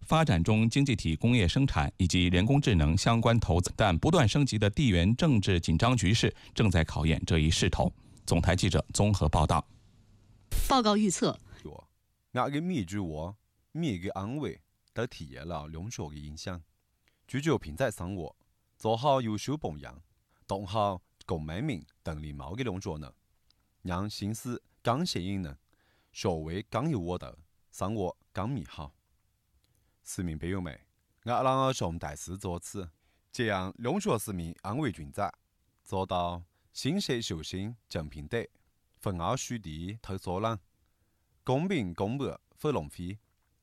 发展中经济体工业生产以及人工智能相关投资，但不断升级的地缘政治紧张局势正在考验这一势头。总台记者综合报道。 报告预测， 我嘅美句话、美嘅安慰都体现了两国嘅影响。聚焦平在生活，做好优秀榜样，当好共美民等礼貌嘅两国呢，让形势更适应呢，社会更有活头，生活更美好。市民朋友们，我啷个向大师作此，这样两国市民安慰均在，做到心息修心正平地，分而虚地投所浪，公平公正不浪费，